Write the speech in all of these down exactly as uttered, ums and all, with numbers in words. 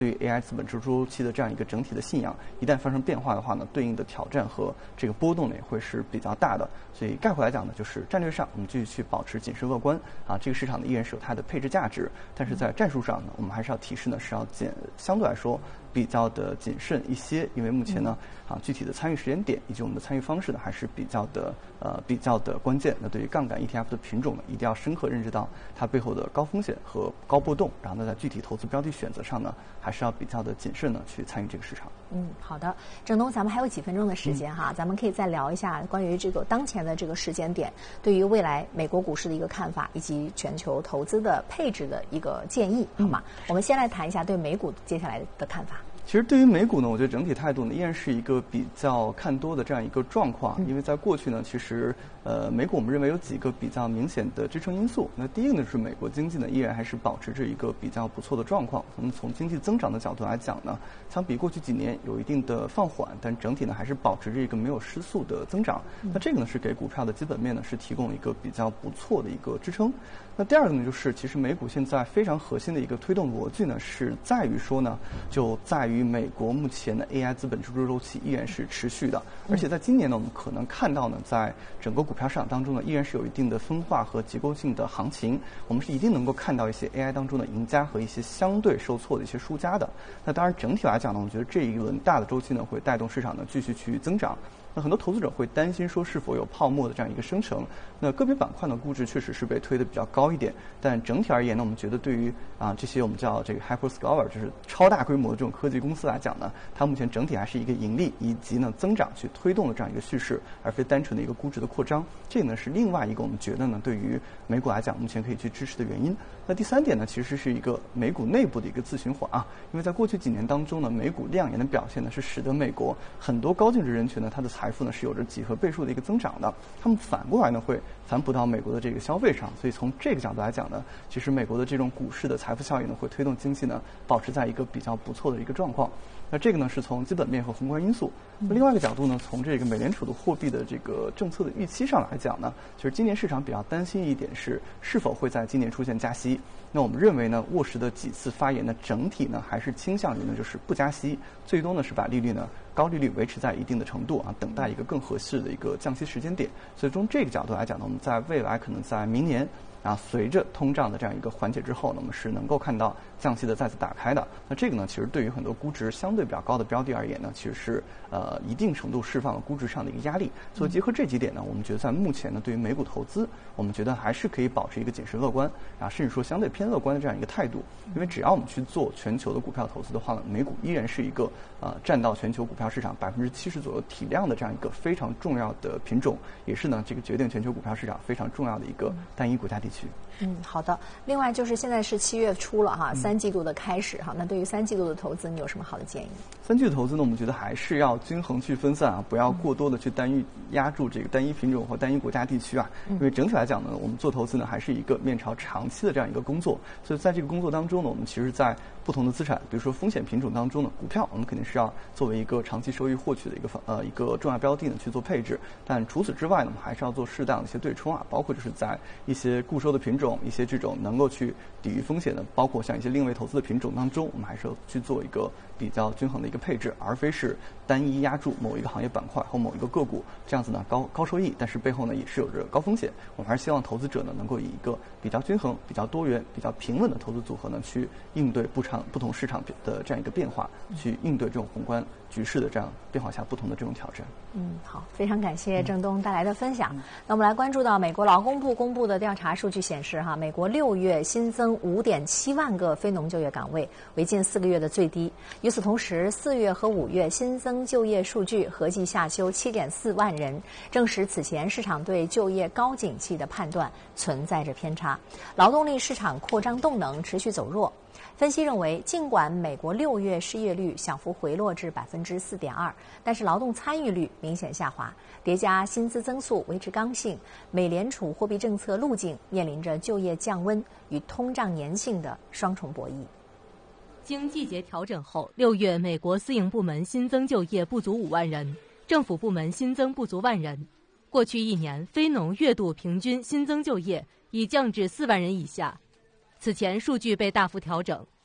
对于 A I 资本支出周期的这样一个整体的信仰，一旦发生变化的话呢，对应的挑战和这个波动呢也会是比较大的。所以概括来讲呢，就是战略上我们继续去保持谨慎乐观啊，这个市场呢依然是有它的配置价值，但是在战术上呢，我们还是要提示呢是要减相对来说比较的谨慎一些，因为目前呢啊具体的参与时间点以及我们的参与方式呢还是比较的呃比较的关键。那对于杠杆 E T F 的品种呢，一定要深刻认知到它背后的高风险和高波动，然后呢在具体投资标的选择上呢，还是要比较的谨慎呢去参与这个市场。 嗯，好的，郑东，咱们还有几分钟的时间哈，嗯、咱们可以再聊一下关于这个当前的这个时间点，对于未来美国股市的一个看法，以及全球投资的配置的一个建议，好吗？嗯、我们先来谈一下对美股接下来的看法。 其实对于美股呢，我觉得整体态度呢依然是一个比较看多的这样一个状况，因为在过去呢，其实呃美股我们认为有几个比较明显的支撑因素。那第一个呢是美国经济呢依然还是保持着一个比较不错的状况。我们从经济增长的角度来讲呢，相比过去几年有一定的放缓，但整体呢还是保持着一个没有失速的增长。那这个呢是给股票的基本面呢是提供了一个比较不错的一个支撑。那第二个呢就是其实美股现在非常核心的一个推动逻辑呢是在于说呢，就在于美国目前的 A I 资本支出周期依然是持续的，而且在今年呢，我们可能看到呢，在整个股票市场当中呢，依然是有一定的分化和结构性的行情。我们是一定能够看到一些 A I 当中的赢家和一些相对受挫的一些输家的。那当然整体来讲呢，我觉得这一轮大的周期呢，会带动市场呢继续去增长。那很多投资者会担心说是否有泡沫的这样一个生成，那个别板块的估值确实是被推得比较高一点，但整体而言呢，我们觉得对于啊这些我们叫这个 hyperscaler 就是超大规模的这种科技公司来讲呢，它目前整体还是一个盈利以及呢增长去推动的这样一个叙事，而非单纯的一个估值的扩张。这个呢是另外一个我们觉得呢对于美股来讲目前可以去支持的原因。那第三点呢，其实是一个美股内部的一个自循环啊，因为在过去几年当中呢，美股亮眼的表现呢是使得美国很多高净值人群呢它的财富呢是有着几何倍数的一个增长的，他们反过来呢会反哺到美国的这个消费上，所以从这个角度来讲呢，其实美国的这种股市的财富效应呢会推动经济呢保持在一个比较不错的一个状况。那这个呢是从基本面和宏观因素。那另外一个角度呢，从这个美联储的货币的这个政策的预期上来讲呢，其实今年市场比较担心一点是是否会在今年出现加息。那我们认为呢，沃什的几次发言呢，整体呢还是倾向于呢就是不加息，最多呢是把利率呢高利率维持在一定的程度啊，等待一个更合适的一个降息时间点。所以从这个角度来讲呢，我们在未来可能在明年啊，随着通胀的这样一个缓解之后呢，我们是能够看到降息的再次打开的。那这个呢，其实对于很多估值相对比较高的标的而言呢，其实是呃一定程度释放了估值上的一个压力。所以结合这几点呢，我们觉得在目前呢，对于美股投资，我们觉得还是可以保持一个谨慎乐观啊，甚至说相对偏乐观的这样一个态度。因为只要我们去做全球的股票投资的话呢，美股依然是一个呃占到全球股票市场百分之七十左右体量的这样一个非常重要的品种，也是呢这个决定全球股票市场非常重要的一个单一国家地区。 嗯，好的。另外就是现在是七月初了哈，三季度的开始哈，那对于三季度的投资，你有什么好的建议？ 三季度投资呢，我们觉得还是要均衡去分散啊，不要过多的去单一压住这个单一品种或单一国家地区啊。因为整体来讲呢，我们做投资呢还是一个面朝长期的这样一个工作，所以在这个工作当中呢，我们其实在不同的资产，比如说风险品种当中呢，股票我们肯定是要作为一个长期收益获取的一个呃一个重要标的呢去做配置，但除此之外呢，我们还是要做适当的一些对冲啊，包括就是在一些固收的品种，一些这种能够去抵御风险的，包括像一些另类投资的品种当中，我们还是要去做一个比较均衡的一个配置，而非是单一压住某一个行业板块或某一个个股，这样子呢高高收益，但是背后呢也是有着高风险。我们还是希望投资者呢能够以一个比较均衡、比较多元、比较平稳的投资组合呢去应对不常不同市场的这样一个变化，去应对这种宏观局势的这样变化下不同的这种挑战。 嗯，好，非常感谢郑东带来的分享。嗯、那我们来关注到美国劳工部公布的调查数据显示，哈，美国六月新增五点七万个非农就业岗位，为近四个月的最低。与此同时，四月和五月新增就业数据合计下修七点四万人，证实此前市场对就业高景气的判断存在着偏差，劳动力市场扩张动能持续走弱。分析认为，尽管美国六月失业率小幅回落至百分之四点二，但是劳动参与率明显下滑，叠加薪资增速维持刚性，美联储货币政策路径面临着就业降温与通胀粘性的双重博弈。 经季节调整后，六月美国私营部门新增就业不足五万人，政府部门新增不足万人。过去一年，非农月度平均新增就业已降至四万人以下。此前数据被大幅调整，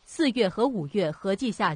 四月和五月合计下